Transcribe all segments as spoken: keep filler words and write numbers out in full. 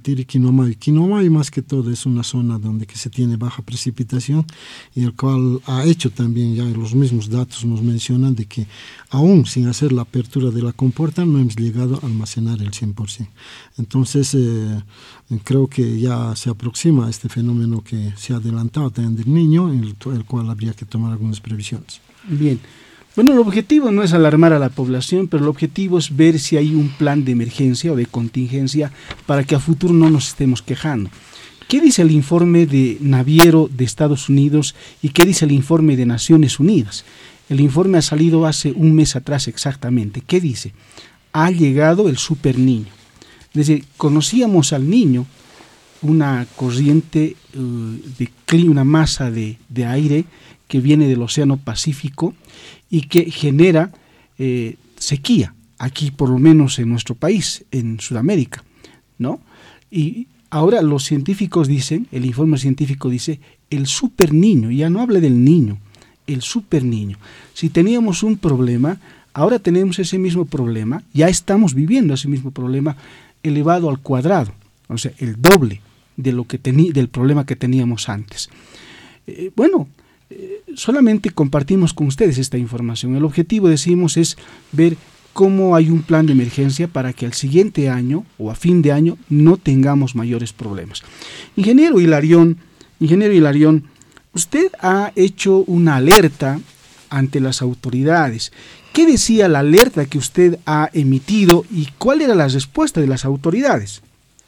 Tiri, Quinomay. Quinomay más que todo es una zona donde que se tiene baja precipitación y el cual ha hecho también, ya los mismos datos nos mencionan de que aún sin hacer la apertura de la compuerta no hemos llegado a almacenar el cien por ciento. Entonces eh, creo que ya se aproxima este fenómeno que se ha adelantado también del Niño, en el, el cual habría que tomar algunas previsiones. Bien. Bueno, el objetivo no es alarmar a la población, pero el objetivo es ver si hay un plan de emergencia o de contingencia para que a futuro no nos estemos quejando. ¿Qué dice el informe de Naviero de Estados Unidos y qué dice el informe de Naciones Unidas? El informe ha salido hace un mes atrás exactamente. ¿Qué dice? Ha llegado el super niño. Es decir, conocíamos al niño, una corriente uh, de clima, una masa de, de aire que viene del Océano Pacífico y que genera eh, sequía, aquí por lo menos en nuestro país, en Sudamérica, ¿no? Y ahora los científicos dicen, el informe científico dice, el super niño, ya no habla del niño, el super niño. Si teníamos un problema, ahora tenemos ese mismo problema, ya estamos viviendo ese mismo problema elevado al cuadrado, o sea, el doble de lo que teni- del problema que teníamos antes. Eh, bueno, eh, solamente compartimos con ustedes esta información. El objetivo, decimos, es ver cómo hay un plan de emergencia para que al siguiente año o a fin de año no tengamos mayores problemas. Ingeniero Hilarión, ingeniero Hilarión, usted ha hecho una alerta ante las autoridades. ¿Qué decía la alerta que usted ha emitido y cuál era la respuesta de las autoridades?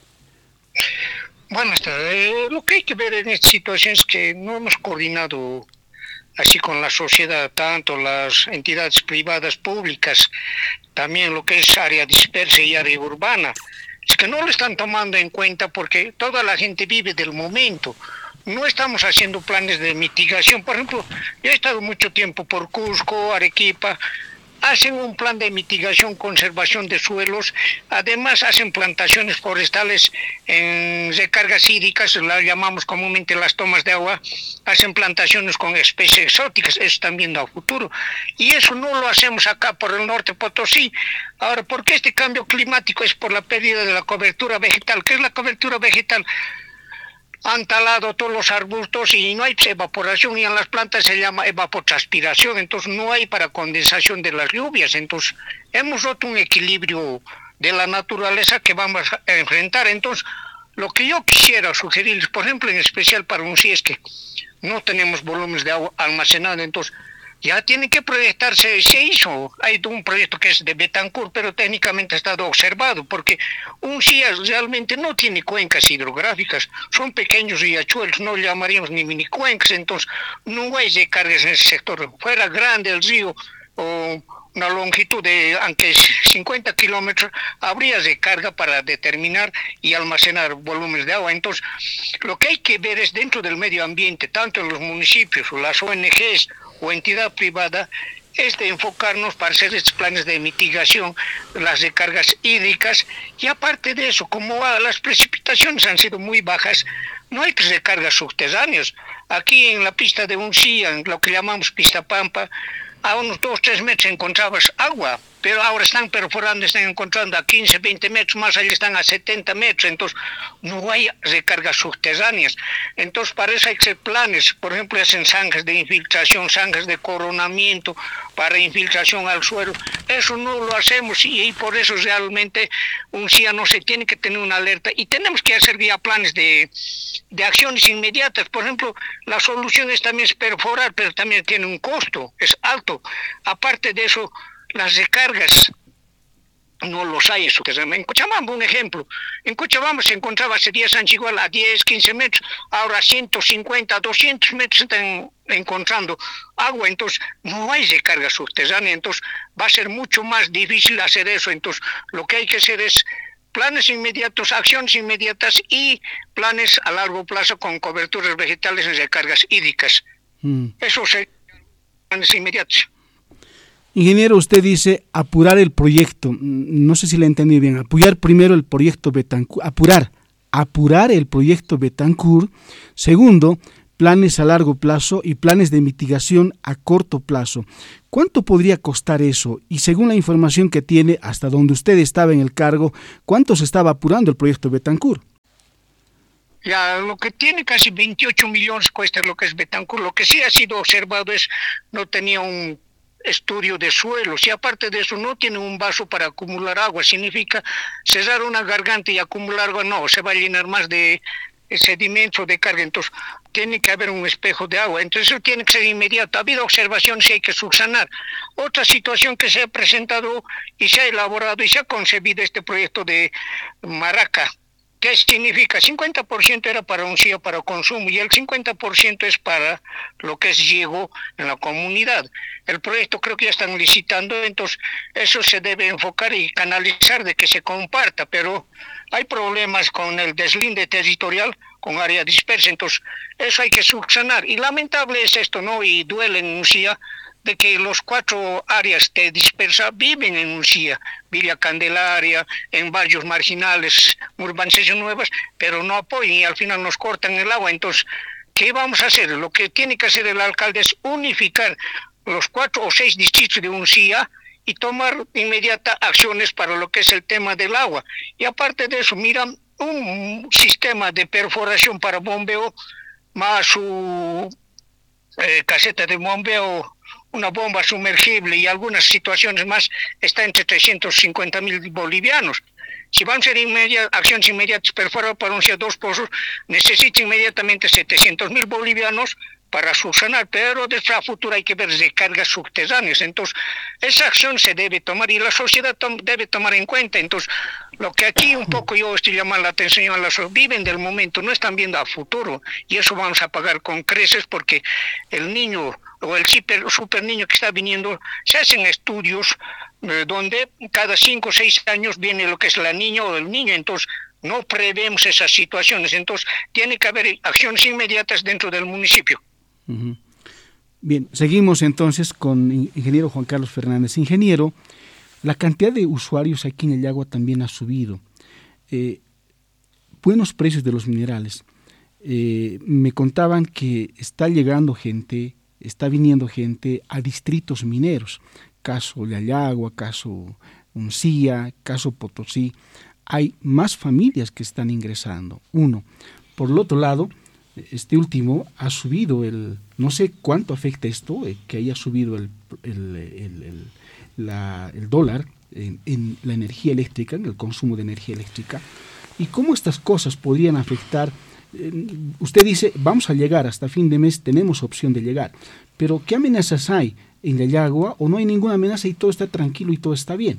Bueno, está, eh, lo que hay que ver en esta situación es que no hemos coordinado así con la sociedad, tanto las entidades privadas, públicas, también lo que es área dispersa y área urbana. Es que no lo están tomando en cuenta porque toda la gente vive del momento. No estamos haciendo planes de mitigación. Por ejemplo, yo he estado mucho tiempo por Cusco, Arequipa. Hacen un plan de mitigación, conservación de suelos, además hacen plantaciones forestales en recargas hídricas, las llamamos comúnmente las tomas de agua, hacen plantaciones con especies exóticas, eso están viendo a futuro, y eso no lo hacemos acá por el norte Potosí. Ahora, ¿por qué este cambio climático? Es por la pérdida de la cobertura vegetal. ¿Qué es la cobertura vegetal? Han talado todos los arbustos y no hay evaporación, y en las plantas se llama evapotranspiración, entonces no hay para condensación de las lluvias. Entonces hemos roto un equilibrio de la naturaleza que vamos a enfrentar. Entonces lo que yo quisiera sugerirles, por ejemplo, en especial para un si es que no tenemos volúmenes de agua almacenado, entonces ya tiene que proyectarse. Se hizo, hay un proyecto que es de Betancourt, pero técnicamente ha estado observado, porque un C I A realmente no tiene cuencas hidrográficas, son pequeños riachuelos, no llamaríamos ni mini cuencas, entonces no hay recargas en ese sector. Fuera grande el río, o una longitud de, aunque cincuenta kilómetros, habría recarga para determinar y almacenar volúmenes de agua. Entonces, lo que hay que ver es dentro del medio ambiente, tanto en los municipios o las O N Ges o entidad privada, es de enfocarnos para hacer estos planes de mitigación, las recargas hídricas, y aparte de eso, como las precipitaciones han sido muy bajas, no hay recargas subterráneas. Aquí en la pista de Uncía, en lo que llamamos pista Pampa, a unos dos, tres metros encontrabas agua, pero ahora están perforando, están encontrando a quince, veinte metros, más allá están a setenta metros, entonces no hay recargas subterráneas. Entonces para eso hay que hacer planes, por ejemplo hacen zanjas de infiltración, zanjas de coronamiento para infiltración al suelo. Eso no lo hacemos, y, y por eso realmente un C I A no se tiene que tener una alerta, y tenemos que hacer ya planes de, de acciones inmediatas. Por ejemplo, la solución es también es perforar, pero también tiene un costo, es alto. Aparte de eso, las recargas no los hay en su casa. En Cochabamba, un ejemplo, en Cochabamba se encontraba hace diez años igual a diez, quince metros, ahora ciento cincuenta, doscientos metros están encontrando agua, entonces no hay recarga subterránea, entonces va a ser mucho más difícil hacer eso. Entonces lo que hay que hacer es planes inmediatos, acciones inmediatas y planes a largo plazo con coberturas vegetales en recargas hídricas. Mm. Eso serían planes inmediatos. Ingeniero, usted dice apurar el proyecto, no sé si le entendí bien, apoyar primero el proyecto Betancourt, apurar, apurar el proyecto Betancourt. Segundo, planes a largo plazo y planes de mitigación a corto plazo. ¿Cuánto podría costar eso? Y según la información que tiene, hasta donde usted estaba en el cargo, ¿cuánto se estaba apurando el proyecto Betancourt? Ya lo que tiene casi veintiocho millones cuesta lo que es Betancur. Lo que sí ha sido observado es no tenía un estudio de suelos y aparte de eso no tiene un vaso para acumular agua. Significa cerrar una garganta y acumular agua, no, se va a llenar más de sedimento, de carga. Entonces tiene que haber un espejo de agua. Entonces eso tiene que ser inmediato. Ha habido observaciones y hay que subsanar. Otra situación que se ha presentado y se ha elaborado y se ha concebido este proyecto de Maraca. ¿Qué significa? cincuenta por ciento era para un C I A para consumo y el cincuenta por ciento es para lo que es riego en la comunidad. El proyecto creo que ya están licitando, entonces eso se debe enfocar y canalizar de que se comparta, pero hay problemas con el deslinde territorial, con área dispersa, entonces eso hay que subsanar. Y lamentable es esto, ¿no? Y duele en un C I A de que los cuatro áreas de dispersa viven en un C I A, Villa Candelaria, en barrios marginales, urbanizaciones nuevas, pero no apoyan y al final nos cortan el agua. Entonces, ¿qué vamos a hacer? Lo que tiene que hacer el alcalde es unificar los cuatro o seis distritos de un C I A y tomar inmediatas acciones para lo que es el tema del agua. Y aparte de eso, mira, un sistema de perforación para bombeo más su eh, caseta de bombeo, una bomba sumergible y algunas situaciones más, está entre trescientos cincuenta mil bolivianos. Si van a ser inmediat, acciones inmediatas, perforar para un C I A dos pozos, necesita inmediatamente setecientos mil bolivianos para subsanar, pero desde la futura hay que ver recargas subterráneas. Entonces, esa acción se debe tomar y la sociedad tom, debe tomar en cuenta. Entonces, lo que aquí un poco yo estoy llamando la atención a las viven del momento, no están viendo a futuro, y eso vamos a pagar con creces porque el niño o el super, super niño que está viniendo, se hacen estudios eh, donde cada cinco o seis años viene lo que es la niña o el niño, entonces no prevemos esas situaciones, entonces tiene que haber acciones inmediatas dentro del municipio. Uh-huh. Bien, seguimos entonces con ingeniero Juan Carlos Fernández. Ingeniero, la cantidad de usuarios aquí en el Yagua también ha subido. Eh, buenos precios de los minerales. Eh, me contaban que está llegando gente, está viniendo gente a distritos mineros, caso Yayagua, caso Uncía, caso Potosí. Hay más familias que están ingresando. Uno. Por el otro lado, este último ha subido el, no sé cuánto afecta esto, eh, que haya subido el, el, el, el, la, el dólar en, en la energía eléctrica, en el consumo de energía eléctrica, y cómo estas cosas podrían afectar. Eh, usted dice, vamos a llegar hasta fin de mes, tenemos opción de llegar, pero ¿qué amenazas hay en Yayagua o no hay ninguna amenaza y todo está tranquilo y todo está bien?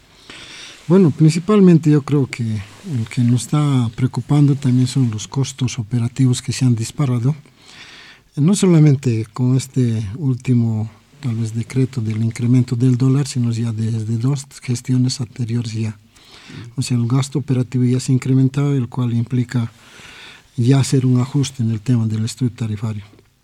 Bueno, principalmente yo creo que lo que nos está preocupando también son los costos operativos que se han disparado, no solamente con este último tal vez decreto del incremento del dólar, sino ya desde dos gestiones anteriores ya. O sea, el gasto operativo ya se ha incrementado, el cual implica ya hacer un ajuste en el tema del estudio tarifario.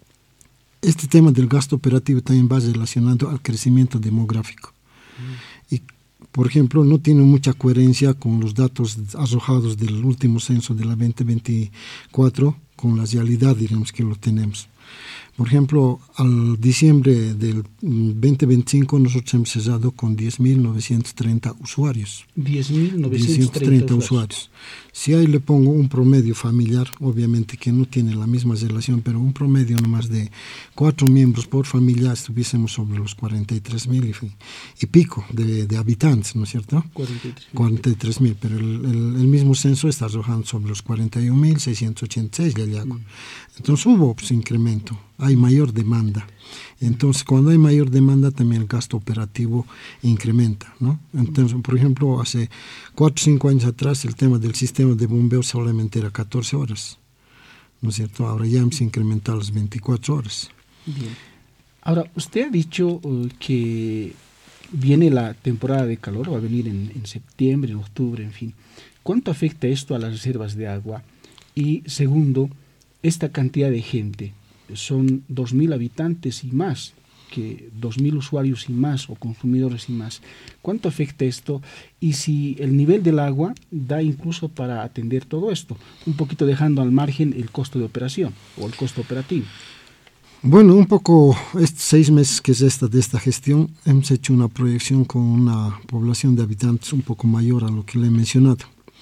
Este tema del gasto operativo también va relacionado al crecimiento demográfico. Mm. Y por ejemplo, no tiene mucha coherencia con los datos arrojados del último censo de la veinte veinticuatro con la realidad, digamos, que lo tenemos. Por ejemplo, al diciembre del veinte veinticinco nosotros hemos cerrado con diez mil novecientos treinta usuarios. diez mil novecientos treinta usuarios. Si ahí le pongo un promedio familiar, obviamente que no tiene la misma relación, pero un promedio nomás de cuatro miembros por familia, estuviésemos sobre los cuarenta y tres mil y, y pico de, de habitantes, ¿no es cierto? cuarenta y tres mil, pero el, el, el mismo censo está arrojando sobre los cuarenta y un mil seiscientos ochenta y seis de Ayago. Mm. Entonces hubo pues, incremento, hay mayor demanda. Entonces, cuando hay mayor demanda, también el gasto operativo incrementa, ¿no? Entonces, por ejemplo, hace cuatro o cinco años atrás, el tema del sistema de bombeo solamente era catorce horas, ¿no es cierto? Ahora ya hemos incrementado las veinticuatro horas. Bien. Ahora, usted ha dicho uh, que viene la temporada de calor, va a venir en, en septiembre, en octubre, en fin. ¿Cuánto afecta esto a las reservas de agua? Y segundo, esta cantidad de gente, son dos mil habitantes y más, que dos mil usuarios y más, o consumidores y más. ¿Cuánto afecta esto? Y si el nivel del agua da incluso para atender todo esto, un poquito dejando al margen el costo de operación o el costo operativo. Bueno, un poco, estos seis meses que es esta de esta gestión, hemos hecho una proyección con una población de habitantes un poco mayor a lo que le he mencionado.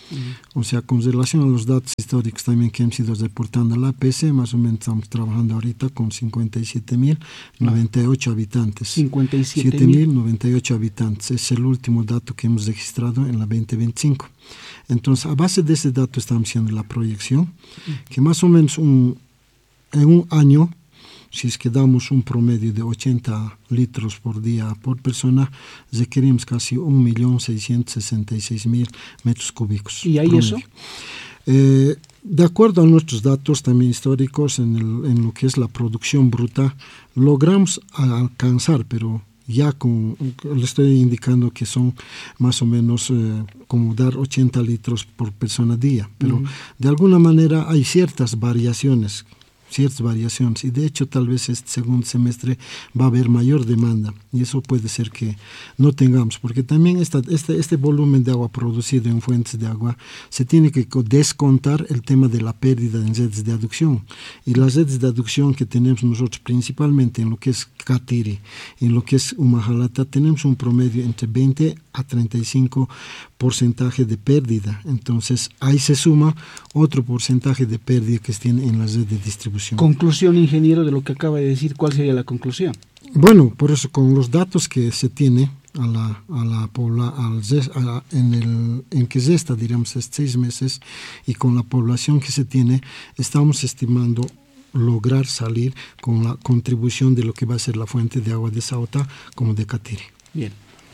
Uh-huh. O sea, con relación a los datos históricos también que hemos ido reportando en la P C, más o menos estamos trabajando ahorita con cincuenta y siete mil noventa y ocho habitantes. cincuenta y siete mil noventa y ocho habitantes. Es el último dato que hemos registrado en la veinte veinticinco. Entonces, a base de ese dato estamos haciendo la proyección, que más o menos un, en un año, si es que damos un promedio de ochenta litros por día por persona, requerimos casi un millón seiscientos sesenta y seis mil metros cúbicos. ¿Y hay promedio. eso? Eh, de acuerdo a nuestros datos también históricos, en, el, en lo que es la producción bruta, logramos alcanzar, pero ya con, le estoy indicando que son más o menos eh, como dar ochenta litros por persona día, pero uh-huh. de alguna manera hay ciertas variaciones, ciertas variaciones y de hecho tal vez este segundo semestre va a haber mayor demanda y eso puede ser que no tengamos, porque también esta, este, este volumen de agua producido en fuentes de agua se tiene que descontar el tema de la pérdida en redes de aducción, y las redes de aducción que tenemos nosotros principalmente en lo que es Catiri, en lo que es Humajalata, tenemos un promedio entre veinte a treinta y cinco porcentaje de pérdida, entonces ahí se suma otro porcentaje de pérdida que se tiene en la red de distribución. Conclusión, ingeniero, de lo que acaba de decir, ¿cuál sería la conclusión? Bueno, por eso con los datos que se tiene a la, a la pobla, al, a, en, el, en que resta, diríamos, es seis meses, y con la población que se tiene, estamos estimando lograr salir con la contribución de lo que va a ser la fuente de agua de Sauta como de Catiri. Bien.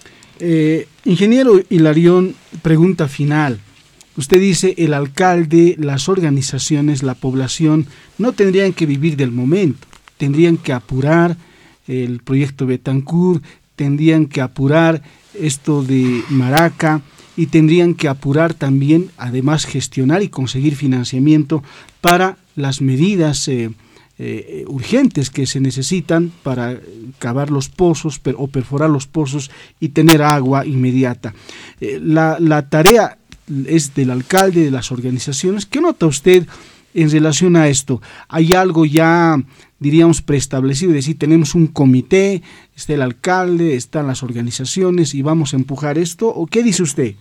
Eh, ingeniero Hilarión, pregunta final. Usted dice, el alcalde, las organizaciones, la población no tendrían que vivir del momento, tendrían que apurar el proyecto Betancur, tendrían que apurar esto de Maraca y tendrían que apurar también, además, gestionar y conseguir financiamiento para las medidas eh, eh, urgentes que se necesitan para cavar los pozos per, o perforar los pozos y tener agua inmediata. Eh, la, la tarea es del alcalde, de las organizaciones. ¿Qué nota usted en relación a esto? ¿Hay algo ya, diríamos, preestablecido? Es decir, tenemos un comité, está el alcalde, están las organizaciones y vamos a empujar esto, ¿o qué dice usted?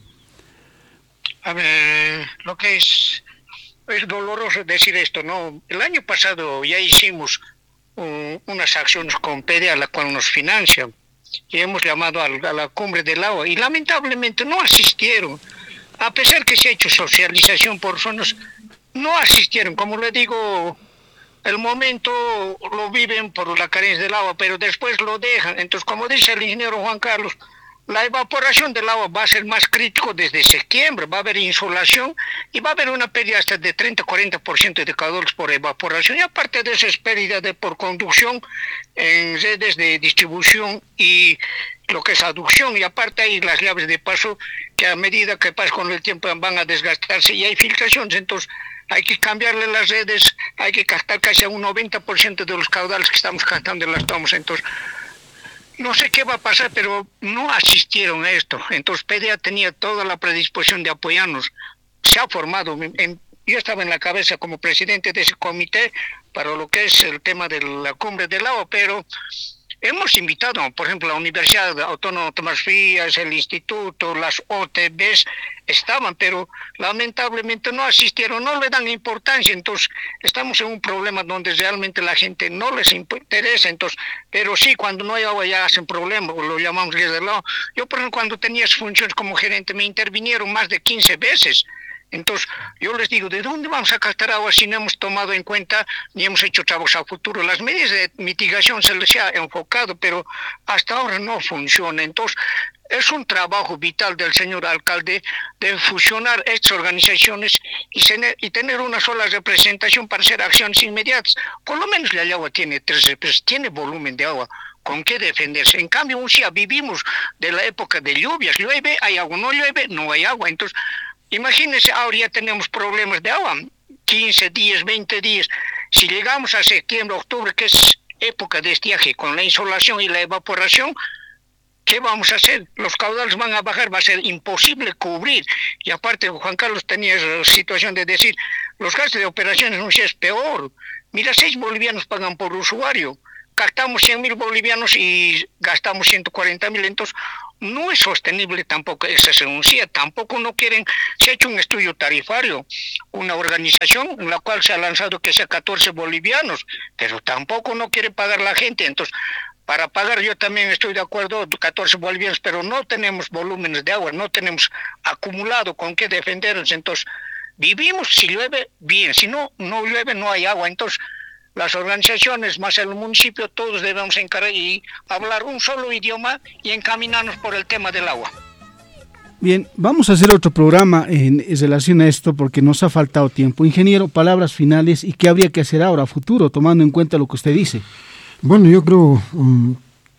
A ver, lo que es, es doloroso decir esto, ¿no? El año pasado ya hicimos um, unas acciones con P D A, la cual nos financia, y hemos llamado a, a la Cumbre del Agua, y lamentablemente no asistieron. A pesar que se ha hecho socialización por zonas, no asistieron. Como le digo, el momento lo viven por la carencia del agua, pero después lo dejan. Entonces, como dice el ingeniero Juan Carlos, la evaporación del agua va a ser más crítico desde septiembre, va a haber insolación y va a haber una pérdida hasta de treinta a cuarenta por ciento de caudales por evaporación, y aparte de eso es pérdida de por conducción en redes de distribución y lo que es aducción, y aparte hay las llaves de paso que a medida que pasa con el tiempo van a desgastarse y hay filtraciones, entonces hay que cambiarle las redes, hay que captar casi a un noventa por ciento de los caudales que estamos captando en las tomas, entonces no sé qué va a pasar, pero no asistieron a esto. Entonces P D A tenía toda la predisposición de apoyarnos. Se ha formado, en, yo estaba en la cabeza como presidente de ese comité para lo que es el tema de la Cumbre del Agua, pero hemos invitado, por ejemplo, la Universidad Autónoma de Tomás Frías, el Instituto, las O T Bs estaban, pero lamentablemente no asistieron, no le dan importancia. Entonces estamos en un problema donde realmente la gente no les interesa. Entonces, pero sí, cuando no hay agua ya hacen problema, o lo llamamos desde el lado. Yo, por ejemplo, cuando tenía funciones como gerente, me intervinieron más de quince veces. Entonces, yo les digo, ¿de dónde vamos a captar agua si no hemos tomado en cuenta ni hemos hecho trabajos a futuro? Las medidas de mitigación se les ha enfocado, pero hasta ahora no funciona. Entonces, es un trabajo vital del señor alcalde de fusionar estas organizaciones y tener, y tener una sola representación para hacer acciones inmediatas. Por lo menos la agua tiene tres representantes, tiene volumen de agua. ¿Con qué defenderse? En cambio, un día vivimos de la época de lluvias. Llueve, hay agua, no llueve, no hay agua. Entonces, imagínense, ahora ya tenemos problemas de agua, quince días, veinte días. Si llegamos a septiembre, octubre, que es época de estiaje, con la insolación y la evaporación, ¿qué vamos a hacer? Los caudales van a bajar, va a ser imposible cubrir. Y aparte, Juan Carlos tenía la situación de decir, los gastos de operaciones no sé, es peor. Mira, seis bolivianos pagan por usuario. Gastamos cien mil bolivianos y gastamos ciento cuarenta mil, entonces no es sostenible tampoco esa renuncia, tampoco no quieren, se ha hecho un estudio tarifario, una organización en la cual se ha lanzado que sea catorce bolivianos, pero tampoco no quiere pagar la gente, entonces para pagar yo también estoy de acuerdo, catorce bolivianos, pero no tenemos volúmenes de agua, no tenemos acumulado con qué defendernos, entonces vivimos, si llueve, bien, si no, no llueve, no hay agua, entonces las organizaciones más el municipio, todos debemos encargar y hablar un solo idioma y encaminarnos por el tema del agua. Bien, vamos a hacer otro programa en, en relación a esto porque nos ha faltado tiempo. Ingeniero, palabras finales y qué habría que hacer ahora a futuro, tomando en cuenta lo que usted dice. Bueno, yo creo um,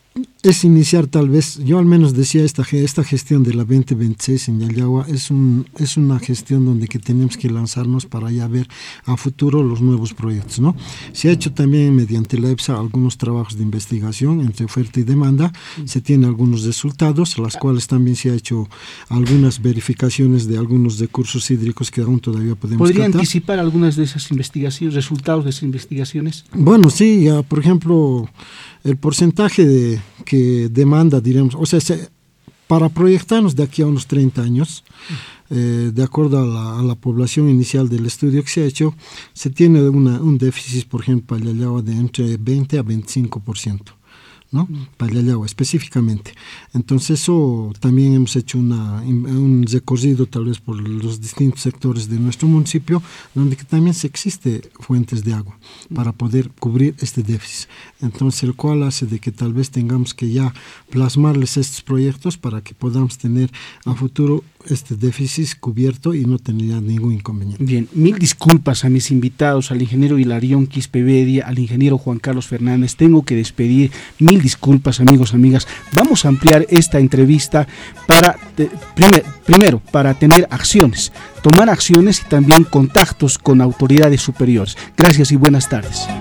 es iniciar tal vez, yo al menos decía esta, esta gestión de la veinte veintiséis en Yayagua es, un, es una gestión donde que tenemos que lanzarnos para ya ver a futuro los nuevos proyectos, ¿no? Se ha hecho también mediante la E P S A algunos trabajos de investigación entre oferta y demanda, se tienen algunos resultados, las cuales también se ha hecho algunas verificaciones de algunos recursos hídricos que aún todavía podemos ¿Podría tratar. anticipar algunas de esas investigaciones, resultados de esas investigaciones? Bueno, sí, ya, por ejemplo, el porcentaje de, que demanda, diremos, o sea, se, para proyectarnos de aquí a unos treinta años, eh, de acuerdo a la, a la población inicial del estudio que se ha hecho, se tiene una, un déficit, por ejemplo, para Yayagua de entre veinte a veinticinco por ciento. ¿No? Para Yayagua específicamente. Entonces eso también hemos hecho una, un recorrido tal vez por los distintos sectores de nuestro municipio, donde que también se existe fuentes de agua para poder cubrir este déficit. Entonces el cual hace de que tal vez tengamos que ya plasmarles estos proyectos para que podamos tener a futuro este déficit cubierto y no tener ningún inconveniente. Bien, mil disculpas a mis invitados, al ingeniero Hilarión Quispevedia, al ingeniero Juan Carlos Fernández. Tengo que despedir, mil disculpas, amigos, amigas. Vamos a ampliar esta entrevista para, te, primer, primero, para tener acciones, tomar acciones y también contactos con autoridades superiores. Gracias y buenas tardes.